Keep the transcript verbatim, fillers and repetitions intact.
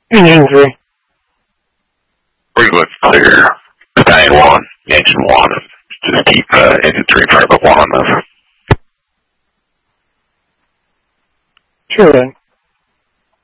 Engine three. Pretty much clear. Stallion one, engine one. Just keep uh, engine three in front of one on those. Sure then.